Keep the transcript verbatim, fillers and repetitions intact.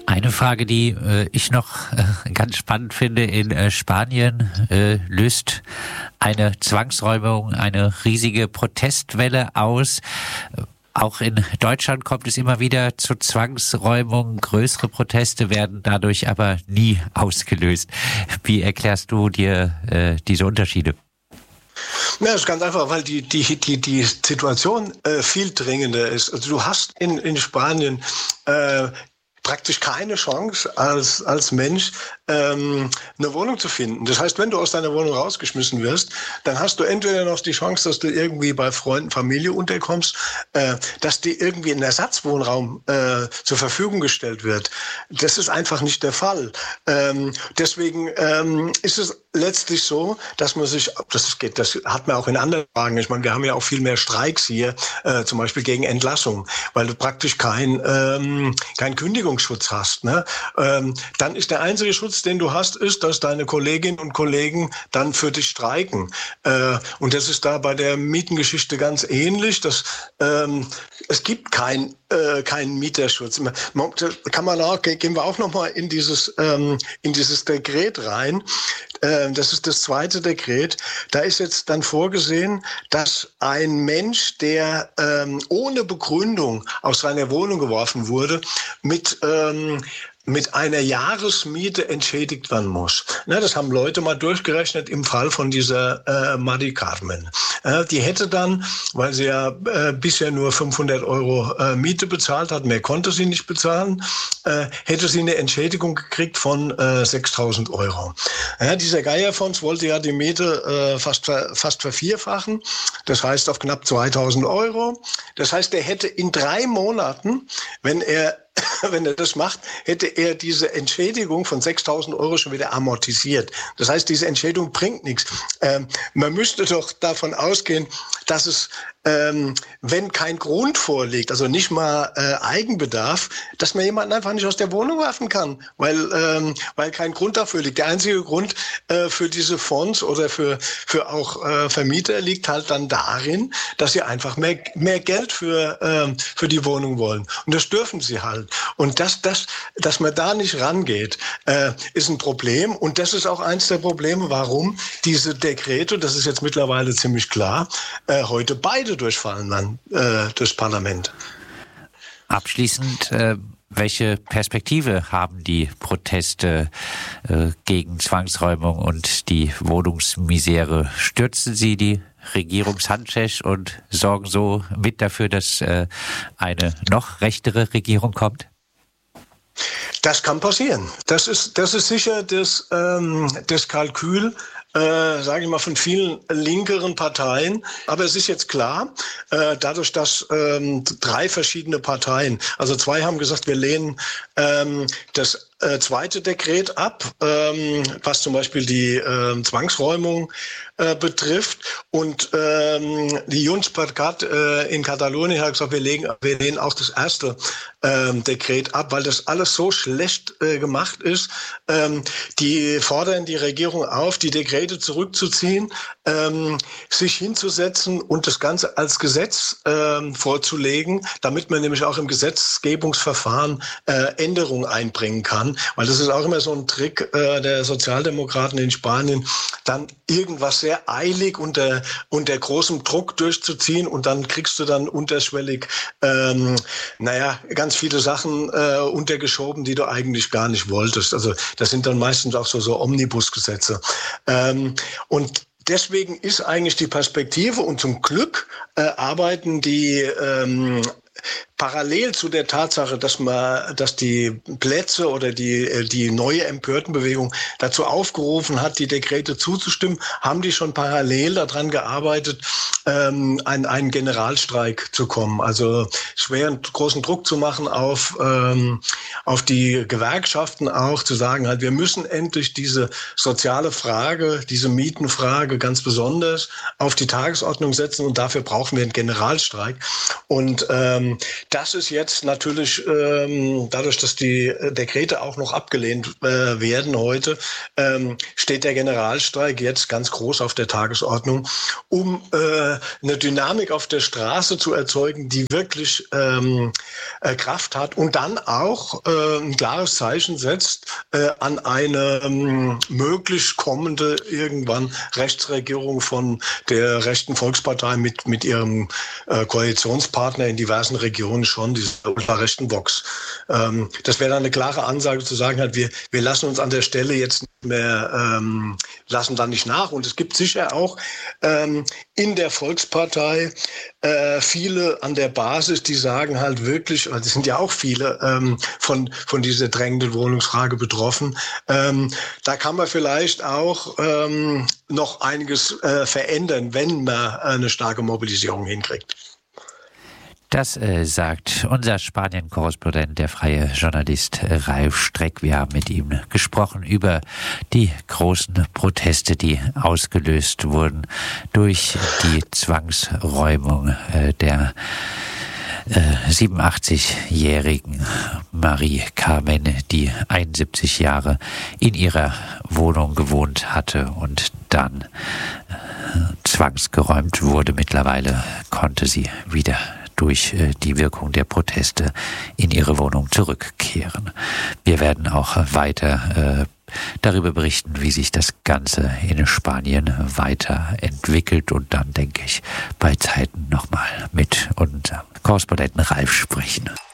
Eine Frage, die äh, ich noch äh, ganz spannend finde, in äh, Spanien äh, löst eine Zwangsräumung eine riesige Protestwelle aus. Auch in Deutschland kommt es immer wieder zu Zwangsräumungen. Größere Proteste werden dadurch aber nie ausgelöst. Wie erklärst du dir äh, diese Unterschiede? Ja, das ist ganz einfach, weil die, die, die, die Situation äh, viel dringender ist. Also du hast in, in Spanien äh, praktisch keine Chance als, als Mensch, ähm, eine Wohnung zu finden. Das heißt, wenn du aus deiner Wohnung rausgeschmissen wirst, dann hast du entweder noch die Chance, dass du irgendwie bei Freunden, Familie unterkommst, äh, dass dir irgendwie ein Ersatzwohnraum äh, zur Verfügung gestellt wird. Das ist einfach nicht der Fall. Ähm, deswegen ähm, ist es letztlich so, dass man sich, das geht, das hat man auch in anderen Fragen. Ich meine, wir haben ja auch viel mehr Streiks hier, äh, zum Beispiel gegen Entlassung, weil du praktisch kein, ähm, kein Kündigungsschutz hast. Ne? Ähm, dann ist der einzige Schutz, den du hast, ist, dass deine Kolleginnen und Kollegen dann für dich streiken. Äh, und das ist da bei der Mietengeschichte ganz ähnlich. Dass, ähm, es gibt kein, äh, keinen Mieterschutz. Man, kann man auch, gehen wir auch nochmal in dieses, ähm, in dieses Dekret rein. Äh, das ist das zweite Dekret. Da ist jetzt dann vorgesehen, dass ein Mensch, der ähm, ohne Begründung aus seiner Wohnung geworfen wurde, mit ähm, mit einer Jahresmiete entschädigt werden muss. Ne, das haben Leute mal durchgerechnet im Fall von dieser äh, Madi Carmen. Äh, die hätte dann, weil sie ja äh, bisher nur fünfhundert Euro äh, Miete bezahlt hat, mehr konnte sie nicht bezahlen, äh, hätte sie eine Entschädigung gekriegt von äh, sechstausend Euro. Ja, dieser Geierfonds wollte ja die Miete äh, fast, ver, fast vervierfachen. Das heißt auf knapp zweitausend Euro. Das heißt, er hätte in drei Monaten, wenn er wenn er das macht, hätte er diese Entschädigung von sechstausend Euro schon wieder amortisiert. Das heißt, diese Entschädigung bringt nichts. Ähm, man müsste doch davon ausgehen, dass es, ähm, wenn kein Grund vorliegt, also nicht mal äh, Eigenbedarf, dass man jemanden einfach nicht aus der Wohnung werfen kann, weil, ähm, weil kein Grund dafür liegt. Der einzige Grund äh, für diese Fonds oder für, für auch äh, Vermieter liegt halt dann darin, dass sie einfach mehr, mehr Geld für, ähm, für die Wohnung wollen. Und das dürfen sie halt. Und das, das, dass man da nicht rangeht, äh, ist ein Problem. Und das ist auch eins der Probleme, warum diese Dekrete, das ist jetzt mittlerweile ziemlich klar, äh, heute beide durchfallen dann äh, durchs Parlament. Abschließend, äh, welche Perspektive haben die Proteste äh, gegen Zwangsräumung und die Wohnungsmisere? Stürzen sie die Regierungshandschech und sorgen so mit dafür, dass äh, eine noch rechtere Regierung kommt? Das kann passieren. Das ist, das ist sicher das, ähm, das Kalkül, äh, sage ich mal, von vielen linkeren Parteien. Aber es ist jetzt klar, äh, dadurch, dass ähm, drei verschiedene Parteien, also zwei haben gesagt, wir lehnen ähm, das äh, zweite Dekret ab, ähm, was zum Beispiel die äh, Zwangsräumung äh, betrifft. Und ähm, die Junts per Cat äh, in Katalonien hat gesagt, wir, legen, wir lehnen auch das erste ähm, Dekret ab, weil das alles so schlecht äh, gemacht ist. Ähm, die fordern die Regierung auf, die Dekrete zurückzuziehen, ähm, sich hinzusetzen und das Ganze als Gesetz ähm, vorzulegen, damit man nämlich auch im Gesetzgebungsverfahren äh, Änderungen einbringen kann. Weil das ist auch immer so ein Trick äh, der Sozialdemokraten in Spanien, dann irgendwas sehr eilig unter, unter großem Druck durchzuziehen und dann kriegst du dann unterschwellig, ähm, naja, ganz viele Sachen äh, untergeschoben, die du eigentlich gar nicht wolltest. Also das sind dann meistens auch so, so Omnibusgesetze. Ähm, und deswegen ist eigentlich die Perspektive, und zum Glück äh, arbeiten die ähm, parallel zu der Tatsache, dass man, dass die Plätze oder die, die neue Empörtenbewegung dazu aufgerufen hat, die Dekrete zuzustimmen, haben die schon parallel daran gearbeitet, ähm, einen, einen Generalstreik zu kommen. Also schweren, großen Druck zu machen auf, ähm, auf die Gewerkschaften auch, zu sagen halt, wir müssen endlich diese soziale Frage, diese Mietenfrage ganz besonders auf die Tagesordnung setzen und dafür brauchen wir einen Generalstreik. Und ähm, Das ist jetzt natürlich, ähm, dadurch, dass die Dekrete auch noch abgelehnt äh, werden heute, ähm, steht der Generalstreik jetzt ganz groß auf der Tagesordnung, um äh, eine Dynamik auf der Straße zu erzeugen, die wirklich ähm, äh, Kraft hat und dann auch äh, ein klares Zeichen setzt äh, an eine ähm, möglich kommende irgendwann Rechtsregierung von der rechten Volkspartei mit, mit ihrem äh, Koalitionspartner in diversen Regionen schon, dieser ultrarechten Vox. Ähm, das wäre dann eine klare Ansage zu sagen, halt, wir, wir lassen uns an der Stelle jetzt nicht mehr, ähm, lassen da nicht nach. Und es gibt sicher auch ähm, in der Volkspartei äh, viele an der Basis, die sagen halt wirklich, also es sind ja auch viele ähm, von, von dieser drängenden Wohnungsfrage betroffen. Ähm, da kann man vielleicht auch ähm, noch einiges äh, verändern, wenn man eine starke Mobilisierung hinkriegt. Das äh, sagt unser Spanien-Korrespondent, der freie Journalist äh, Ralf Streck. Wir haben mit ihm gesprochen über die großen Proteste, die ausgelöst wurden durch die Zwangsräumung äh, der äh, siebenundachtzig-jährigen Marie Carmen, die einundsiebzig Jahre in ihrer Wohnung gewohnt hatte und dann äh, zwangsgeräumt wurde. Mittlerweile konnte sie wieder durch die Wirkung der Proteste in ihre Wohnung zurückkehren. Wir werden auch weiter äh, darüber berichten, wie sich das Ganze in Spanien weiterentwickelt und dann, denke ich, bei Zeiten nochmal mit unserem Korrespondenten Ralf sprechen.